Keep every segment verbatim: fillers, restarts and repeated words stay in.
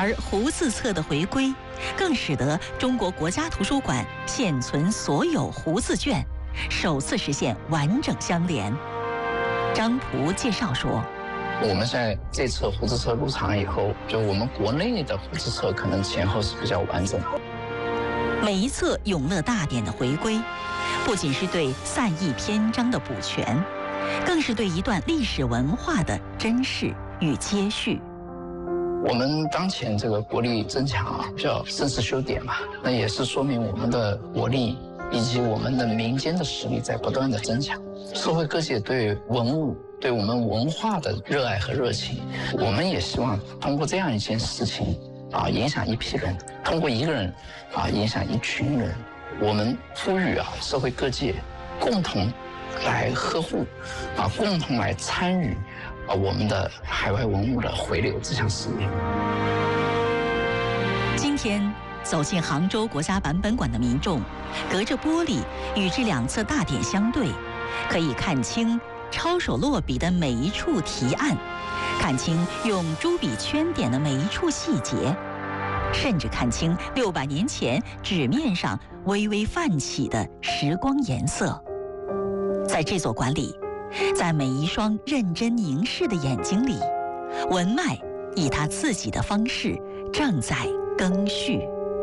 而胡字册的回归，更使得中国国家图书馆现存所有胡字卷首次实现完整相连。张璞介绍说， 我们现在这次胡字册入场以后，就我们国内的胡字册可能前后是比较完整的。 每一册《永乐大典》的回归，不仅是对散佚篇章的补全，更是对一段历史文化的珍视与接续。 我们当前这个国力增强啊，叫正式修典嘛，那也是说明我们的国力以及我们的民间的实力在不断的增强。社会各界对文物、对我们文化的热爱和热情，我们也希望通过这样一件事情啊，影响一批人，通过一个人啊，影响一群人。我们呼吁啊，社会各界共同来呵护啊，共同来参与啊我们的海外文物的回流这项事业。 今天走进杭州国家版本馆的民众，隔着玻璃与这两侧大典相对，可以看清抄手落笔的每一处题案，看清用朱笔圈点的每一处细节，甚至看清六百年前纸面上微微泛起的时光颜色。在这座馆里，在每一双认真凝视的眼睛里，文脉以他自己的方式正在更续。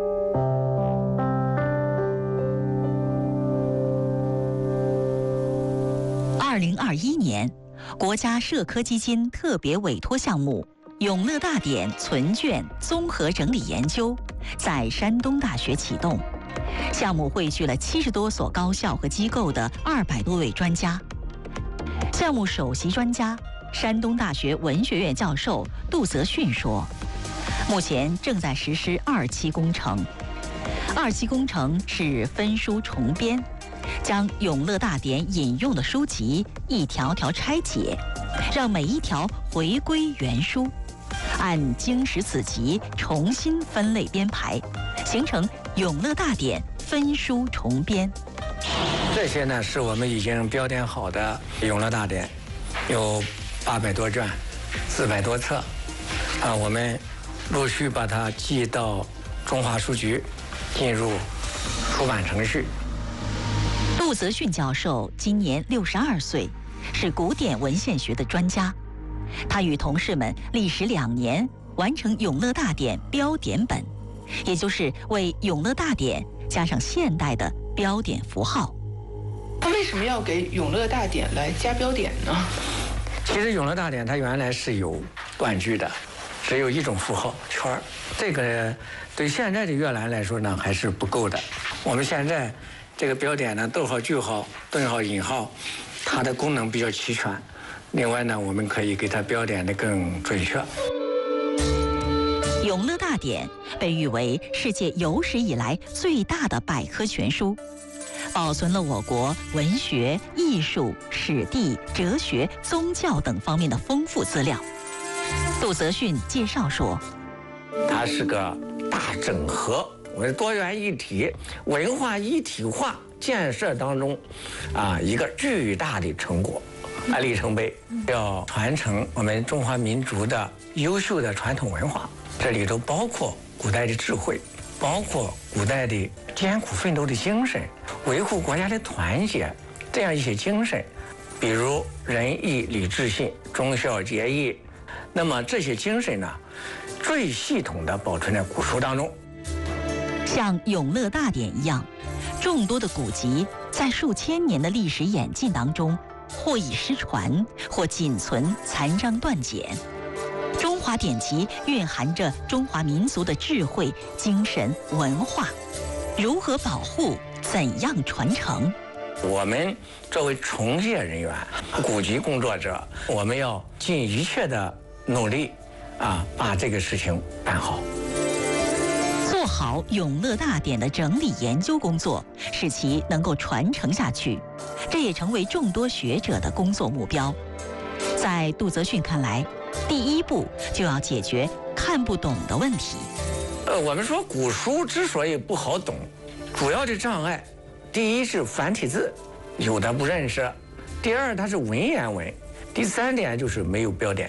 二零二一年，国家社科基金特别委托项目“永乐大典存卷综合整理研究”在山东大学启动。项目汇聚了七十多所高校和机构的二百多位专家。项目首席专家、山东大学文学院教授杜泽训说，目前正在实施二期工程。二期工程是分书重编，将《永乐大典》引用的书籍一条条拆解，让每一条回归原书，按经史子集重新分类编排，形成《永乐大典》分书重编。 这些呢是我们已经标点好的《永乐大典》，有八百多卷，四百多册，啊，我们陆续把它寄到中华书局，进入出版程序。 杜泽训教授今年六十二岁，是古典文献学的专家。他与同事们历时两年完成《永乐大典》标点本，也就是为《永乐大典》加上现代的标点符号。 他为什么要给《永乐大典》来加标点呢？ 其实《永乐大典》它原来是有断句的，只有一种符号圈儿，这个对现在的阅览来说呢还是不够的。我们现在这个标点呢，逗号、句号、顿号、引号，它的功能比较齐全。另外呢，我们可以给它标点的更准确。 《永乐大典》被誉为世界有史以来最大的百科全书，保存了我国文学、艺术、史地、哲学、宗教等方面的丰富资料。杜泽训介绍说， 它是个大整合，我们多元一体、文化一体化建设当中，啊，一个巨大的成果啊里程碑，要传承我们中华民族的优秀的传统文化。这里头包括古代的智慧，包括古代的艰苦奋斗的精神，维护国家的团结这样一些精神，比如仁义礼智信、忠孝节义。那么这些精神呢，最系统地保存在古书当中。 像《永乐大典》一样，众多的古籍在数千年的历史演进当中，或已失传，或仅存残章断简。中华典籍蕴含着中华民族的智慧、精神、文化，如何保护？怎样传承？ 我们作为从业人员、古籍工作者，我们要尽一切的努力，啊，把这个事情办好。 做好《永乐大典》的整理研究工作，使其能够传承下去，这也成为众多学者的工作目标。在杜泽训看来，第一步就要解决看不懂的问题。 呃，我们说古书之所以不好懂，主要的障碍，第一是繁体字，有的不认识；第二它是文言文；第三点就是没有标点。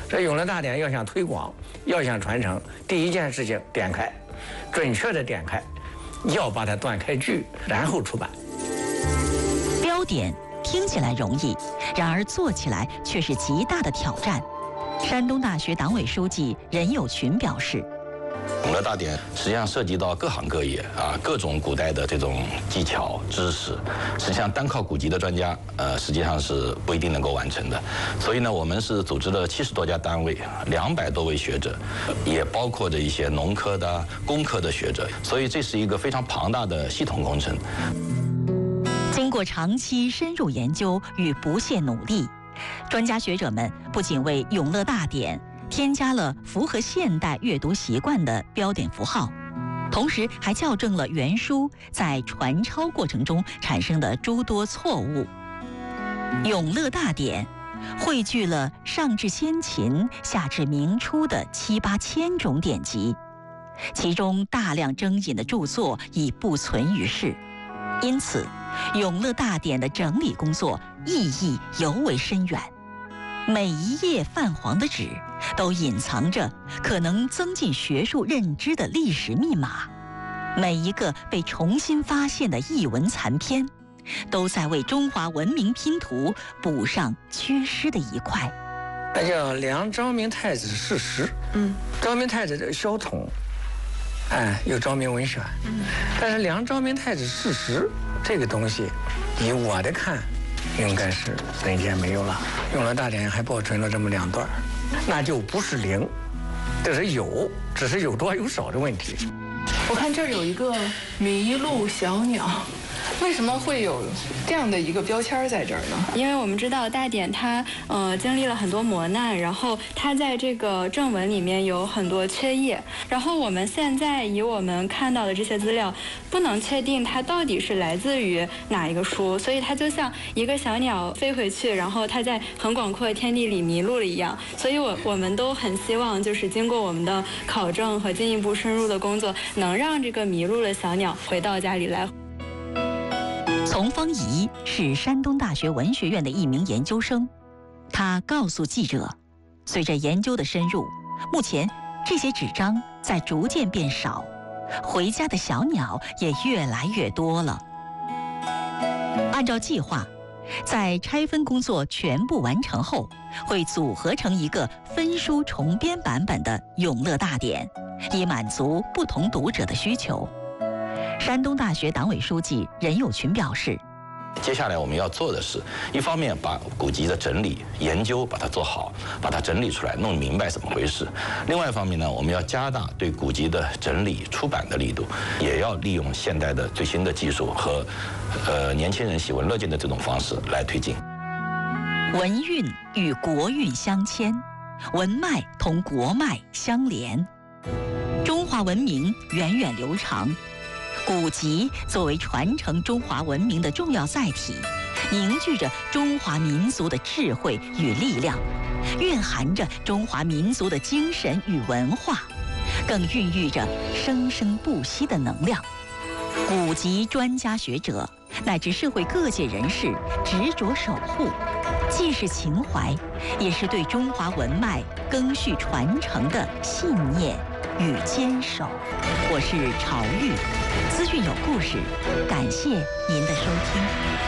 这永乐大典要想推广，要想传承，第一件事情点开，准确的点开，要把它断开句，然后出版。 标点听起来容易，然而做起来却是极大的挑战。山东大学党委书记任友群表示， 永乐大典实际上涉及到各行各业啊，各种古代的这种技巧知识，实际上单靠古籍的专家，呃，实际上是不一定能够完成的。所以呢，我们是组织了七十多家单位，两百多位学者，也包括着一些农科的、工科的学者，所以这是一个非常庞大的系统工程。 经过长期深入研究与不懈努力，专家学者们不仅为永乐大典添加了符合现代阅读习惯的标点符号，同时还校正了原书在传抄过程中产生的诸多错误。永乐大典汇聚了上至先秦、下至明初的七八千种典籍，其中大量征引的著作已不存于世，因此永乐大典的整理工作意义尤为深远。每一页泛黄的纸都隐藏着可能增进学术认知的历史密码，每一个被重新发现的译文残篇，都在为中华文明拼图补上缺失的一块。 那叫梁昭明太子事实，嗯，昭明太子的萧统，哎，有昭明文选，嗯，但是梁昭明太子事实这个东西，以我的看，应该是人间没有了。永乐大典还保存了这么两段，那就不是零，这是有，只是有多有少的问题。 我看这儿有一个麋鹿小鸟，为什么会有这样的一个标签在这儿呢？ 因为我们知道大典它呃经历了很多磨难，然后它在这个正文里面有很多缺页，然后我们现在以我们看到的这些资料，不能确定它到底是来自于哪一个书，所以它就像一个小鸟飞回去，然后它在很广阔的天地里迷路了一样。所以我我们都很希望，就是经过我们的考证和进一步深入的工作，能让这个迷路的小鸟回到家里来。 丛方仪是山东大学文学院的一名研究生，他告诉记者，随着研究的深入，目前这些纸张在逐渐变少，回家的小鸟也越来越多了。按照计划，在拆分工作全部完成后，会组合成一个分书重编版本的《永乐大典》，以满足不同读者的需求。山东大学党委书记任友群表示， 接下来我们要做的是，一方面把古籍的整理研究把它做好，把它整理出来，弄明白怎么回事；另外一方面呢，我们要加大对古籍的整理出版的力度，也要利用现代的最新的技术和呃年轻人喜闻乐见的这种方式来推进。 文运与国运相牵，文脉同国脉相连，中华文明源远流长。古籍作为传承中华文明的重要载体，凝聚着中华民族的智慧与力量，蕴含着中华民族的精神与文化，更孕育着生生不息的能量。古籍专家学者乃至社会各界人士执着守护，既是情怀，也是对中华文脉赓续传承的信念与坚守。我是朝玉，资讯有故事，感谢您的收听。